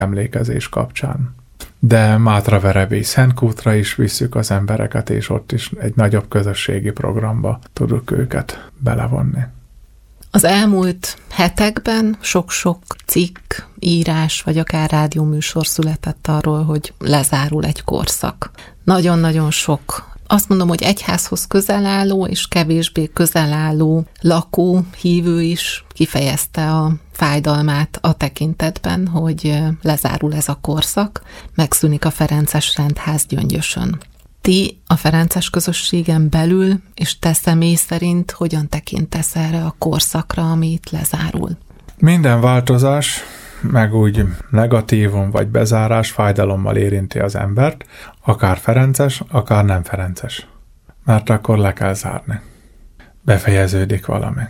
emlékezés kapcsán. De Mátraverebély Szentkútra is visszük az embereket, és ott is egy nagyobb közösségi programba tudjuk őket belevonni. Az elmúlt hetekben sok-sok cikk, írás, vagy akár rádióműsor született arról, hogy lezárul egy korszak. Nagyon-nagyon sok, azt mondom, hogy egyházhoz közel álló és kevésbé közel álló lakó, hívő is kifejezte a fájdalmát a tekintetben, hogy lezárul ez a korszak, megszűnik a ferences rendház Gyöngyösön. Ti a ferences közösségen belül, és te személy szerint hogyan tekintesz erre a korszakra, ami itt lezárul? Minden változás, meg úgy negatívum vagy bezárás fájdalommal érinti az embert, akár ferences, akár nem ferences. Mert akkor le kell zárni. Befejeződik valami.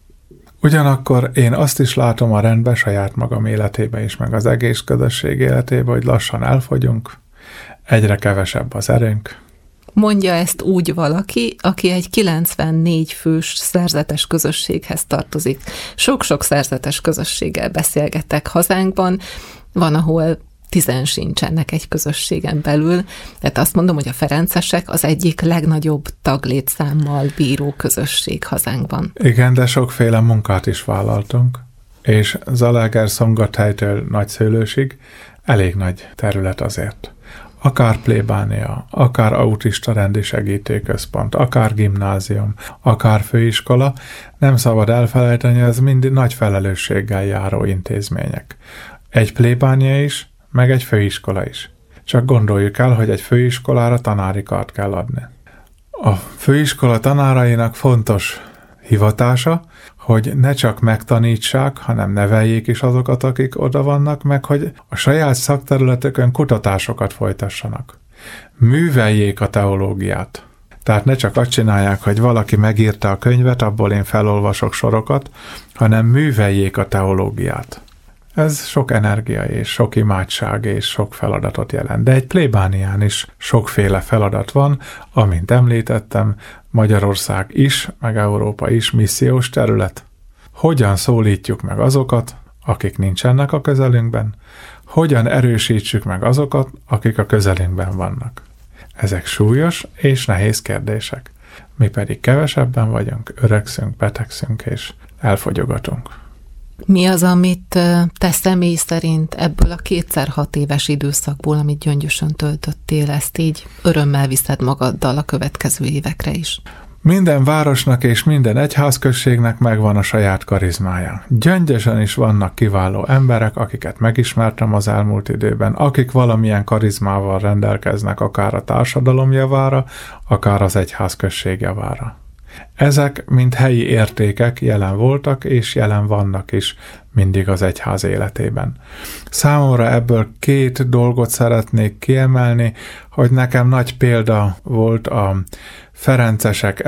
Ugyanakkor én azt is látom a rendben saját magam életébe is, meg az egész közösség életébe, hogy lassan elfogyunk, egyre kevesebb az erőnk. Mondja ezt úgy valaki, aki egy 94 fős szerzetes közösséghez tartozik. Sok-sok szerzetes közösséggel beszélgetek hazánkban, van, ahol 10 sincsenek egy közösségen belül. Tehát azt mondom, hogy a ferencesek az egyik legnagyobb taglétszámmal bíró közösség hazánkban. Igen, de sokféle munkát is vállaltunk, és Zalaegerszombathelytől Nagyszőlősig elég nagy terület azért. Akár plébánia, akár autista rendi segítőközpont, akár gimnázium, akár főiskola, nem szabad elfelejteni, ez mind nagy felelősséggel járó intézmények. Egy plébánia is, meg egy főiskola is. Csak gondoljuk el, hogy egy főiskolára tanári kart kell adni. A főiskola tanárainak fontos hivatása, hogy ne csak megtanítsák, hanem neveljék is azokat, akik oda vannak, meg hogy a saját szakterületükön kutatásokat folytassanak. Műveljék a teológiát. Tehát ne csak azt csinálják, hogy valaki megírta a könyvet, abból én felolvasok sorokat, hanem műveljék a teológiát. Ez sok energia és sok imádság és sok feladatot jelent. De egy plébánián is sokféle feladat van, amint említettem, Magyarország is, meg Európa is missziós terület. Hogyan szólítjuk meg azokat, akik nincsenek a közelünkben? Hogyan erősítsük meg azokat, akik a közelünkben vannak? Ezek súlyos és nehéz kérdések. Mi pedig kevesebben vagyunk, öregszünk, betegszünk és elfogyogatunk. Mi az, amit te személy szerint ebből a 2x6 éves időszakból, amit Gyöngyösön töltöttél, ezt így örömmel viszed magaddal a következő évekre is? Minden városnak és minden egyházközségnek megvan a saját karizmája. Gyöngyösön is vannak kiváló emberek, akiket megismertem az elmúlt időben, akik valamilyen karizmával rendelkeznek akár a társadalom javára, akár az egyházközség javára. Ezek mind helyi értékek jelen voltak és jelen vannak is mindig az egyház életében. Számomra ebből 2 dolgot szeretnék kiemelni, hogy nekem nagy példa volt a ferencesek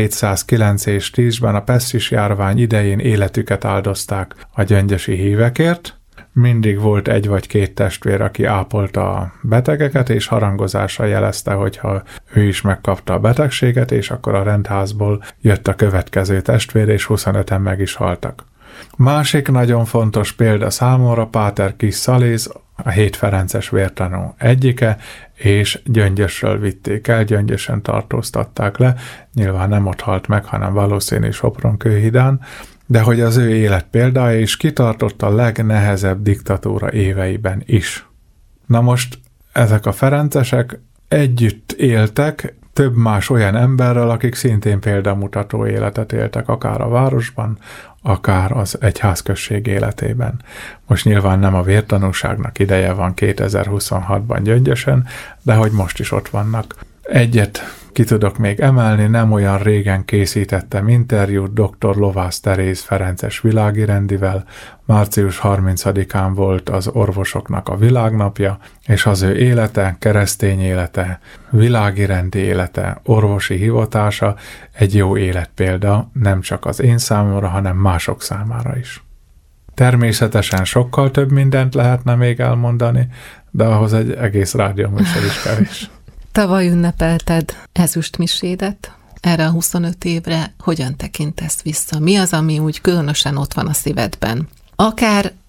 1709 és 10-ben a pesztis járvány idején életüket áldozták a gyöngyösi hívekért. Mindig volt 1 vagy 2 testvér, aki ápolta a betegeket, és harangozással jelezte, hogyha ő is megkapta a betegséget, és akkor a rendházból jött a következő testvér, és 25-en meg is haltak. Másik nagyon fontos példa számomra Páter Kis Szaléz, a 7 ferences vértanú egyike, és Gyöngyösről vitték el, Gyöngyösön tartóztatták le, nyilván nem ott halt meg, hanem valószínű Sopronkőhidán, de hogy az ő élet példája is kitartott a legnehezebb diktatúra éveiben is. Na most ezek a ferencesek együtt éltek több más olyan emberrel, akik szintén példamutató életet éltek, akár a városban, akár az egyházközség életében. Most nyilván nem a vértanúságnak ideje van 2026-ban Gyöngyösön, de hogy most is ott vannak. Egyet ki tudok még emelni, nem olyan régen készítettem interjút dr. Lovász Teréz ferences világirendivel, március 30-án volt az orvosoknak a világnapja, és az ő élete, keresztény élete, világirendi élete, orvosi hivatása egy jó életpélda, nem csak az én számomra, hanem mások számára is. Természetesen sokkal több mindent lehetne még elmondani, de ahhoz egy egész rádióműsor is kevés. Tavaly ünnepelted ezüstmisédet, erre a 25 évre hogyan tekintesz vissza? Mi az, ami úgy különösen ott van a szívedben? Akár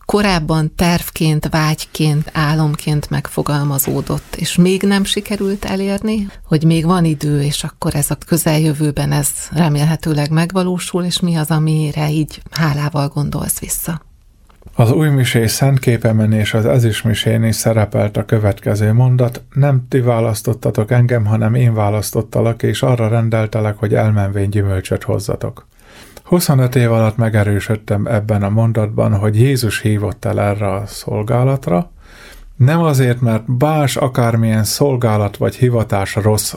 korábban tervként, vágyként, álomként megfogalmazódott, és még nem sikerült elérni, hogy még van idő, és akkor ez a közeljövőben ez remélhetőleg megvalósul, és mi az, amire így hálával gondolsz vissza? Az újmisés szentképemen és az ezüstmisén is szerepelt a következő mondat: nem ti választottatok engem, hanem én választottalak, és arra rendeltelek, hogy elmenvén gyümölcsöt hozzatok. 25 év alatt megerősödtem ebben a mondatban, hogy Jézus hívott el erre a szolgálatra, nem azért, mert bás akármilyen szolgálat vagy hivatás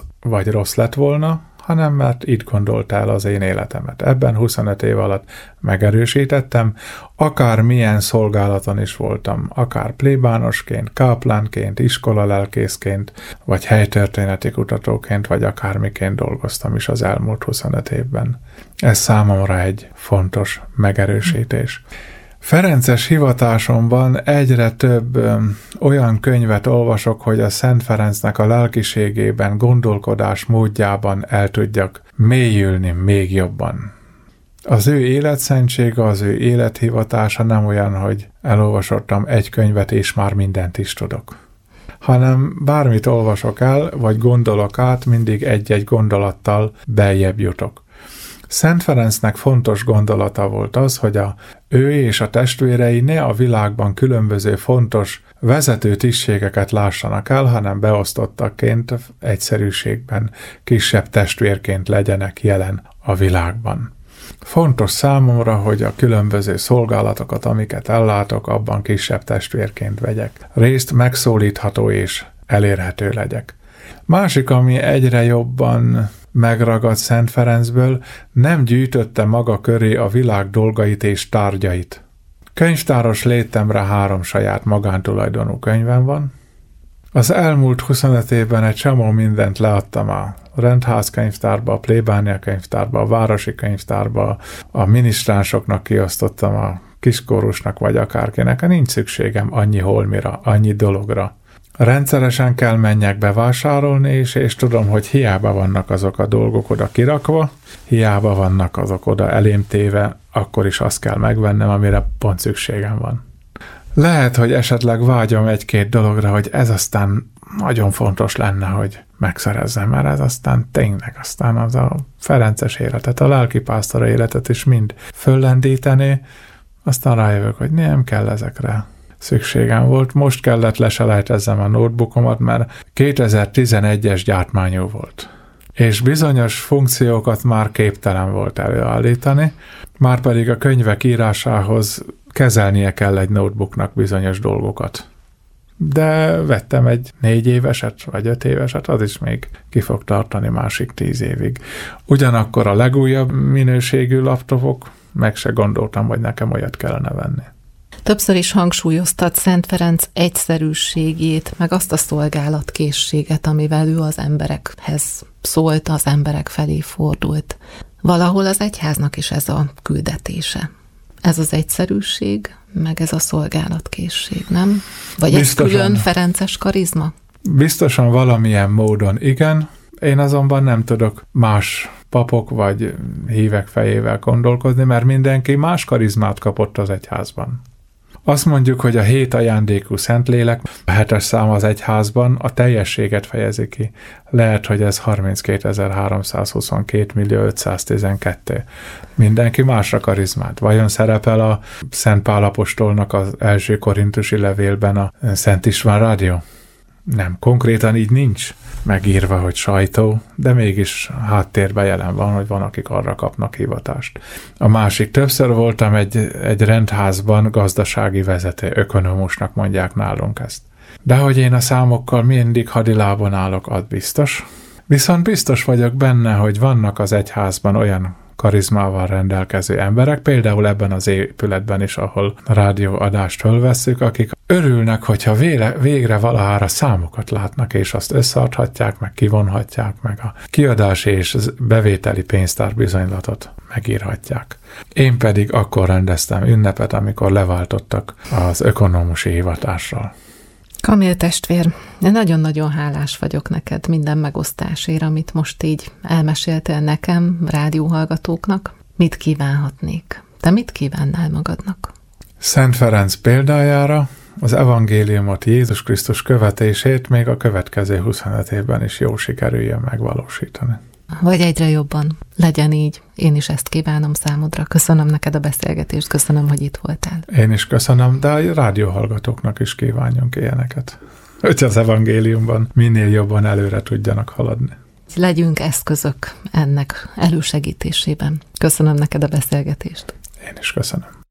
rossz lett volna, hanem mert így gondolta el az én életemet. Ebben 25 év alatt megerősítettem, akár milyen szolgálaton is voltam, akár plébánosként, káplánként, iskolalelkészként, vagy helytörténeti kutatóként, vagy akármiként dolgoztam is az elmúlt 25 évben. Ez számomra egy fontos megerősítés. Ferences hivatásomban egyre több olyan könyvet olvasok, hogy a Szent Ferencnek a lelkiségében, gondolkodás módjában el tudjak mélyülni még jobban. Az ő életszentsége, az ő élethivatása nem olyan, hogy elolvasottam egy könyvet, és már mindent is tudok. Hanem bármit olvasok el, vagy gondolok át, mindig egy-egy gondolattal beljebb jutok. Szent Ferencnek fontos gondolata volt az, hogy ő és a testvérei ne a világban különböző fontos vezető tisztségeket lássanak el, hanem beosztottakként, egyszerűségben, kisebb testvérként legyenek jelen a világban. Fontos számomra, hogy a különböző szolgálatokat, amiket ellátok, abban kisebb testvérként vegyek részt, megszólítható és elérhető legyek. Másik, ami egyre jobban megragadt Szent Ferencből, nem gyűjtötte maga köré a világ dolgait és tárgyait. Könyvtáros létemre 3 saját magántulajdonú könyvem van. Az elmúlt 25 évben egy csomó mindent leadtam a rendház könyvtárba, a plébánia könyvtárba, a városi könyvtárba, a minisztránsoknak kiosztottam, a kiskórusnak vagy akárkinek. Nincs szükségem annyi holmira, annyi dologra. Rendszeresen kell menjek bevásárolni, és tudom, hogy hiába vannak azok a dolgok oda kirakva, hiába vannak azok oda elém téve, akkor is azt kell megvennem, amire pont szükségem van. Lehet, hogy esetleg vágyom 1-2 dologra, hogy ez aztán nagyon fontos lenne, hogy megszerezzem, mert ez aztán tényleg aztán az a ferences életet, a lelkipásztor életet is mind föllendíteni, aztán rájövök, hogy nem kell ezekre szükségem volt. Most kellett leselejtezzem a notebookomat, mert 2011-es gyártmányú volt. És bizonyos funkciókat már képtelen volt előállítani, már pedig a könyvek írásához kezelnie kell egy notebooknak bizonyos dolgokat. De vettem egy 4 éveset, vagy 5 éveset, az is még ki fog tartani másik 10 évig. Ugyanakkor a legújabb minőségű laptopok, meg se gondoltam, hogy nekem olyat kellene venni. Többször is hangsúlyoztat Szent Ferenc egyszerűségét, meg azt a szolgálatkészséget, amivel ő az emberekhez szólt, az emberek felé fordult. Valahol az egyháznak is ez a küldetése. Ez az egyszerűség, meg ez a szolgálatkészség, nem? Vagy biztosan, ez külön ferences karizma? Biztosan valamilyen módon igen, én azonban nem tudok más papok vagy hívek fejével gondolkozni, mert mindenki más karizmát kapott az egyházban. Azt mondjuk, hogy a 7 ajándékú Szentlélek, a 7-es szám az egyházban a teljességet fejezi ki. Lehet, hogy ez 32.322.512. Mindenki másra karizmát. Vajon szerepel a Szent Pál apostolnak az első korintusi levélben a Szent István rádió? Nem, konkrétan így nincs megírva, hogy sajtó, de mégis háttérben jelen van, hogy van, akik arra kapnak hivatást. A másik, többször voltam egy rendházban gazdasági vezető, ökonomusnak mondják nálunk ezt. De hogy én a számokkal mindig hadilában állok, az biztos. Viszont biztos vagyok benne, hogy vannak az egyházban olyan karizmával rendelkező emberek, például ebben az épületben is, ahol a rádióadást fölvesszük, akik örülnek, hogyha végre valahára számokat látnak, és azt összeadhatják, meg kivonhatják, meg a kiadási és bevételi pénztárbizonylatot megírhatják. Én pedig akkor rendeztem ünnepet, amikor leváltottak az ökonomusi hivatásról. Kamil testvér, én nagyon-nagyon hálás vagyok neked minden megosztásért, amit most így elmeséltél nekem, rádióhallgatóknak. Mit kívánhatnék? Te mit kívánnál magadnak? Szent Ferenc példájára az evangéliumot, Jézus Krisztus követését még a következő 25 évben is jól sikerüljön megvalósítani. Vagy egyre jobban. Legyen így. Én is ezt kívánom számodra. Köszönöm neked a beszélgetést, köszönöm, hogy itt voltál. Én is köszönöm, de a rádióhallgatóknak is kívánjunk ilyeneket. Hogy az evangéliumban minél jobban előre tudjanak haladni. Legyünk eszközök ennek elősegítésében. Köszönöm neked a beszélgetést. Én is köszönöm.